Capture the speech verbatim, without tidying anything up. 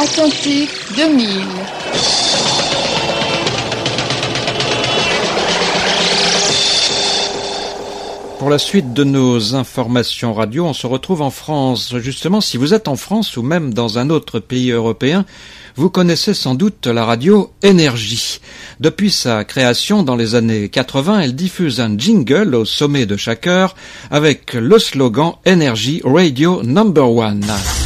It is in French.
Atlantique deux mille. Pour la suite de nos informations radio, on se retrouve en France. Justement, si vous êtes en France ou même dans un autre pays européen, vous connaissez sans doute la radio Énergie. Depuis sa création dans les années quatre-vingts, elle diffuse un jingle au sommet de chaque heure avec le slogan Énergie Radio Number One.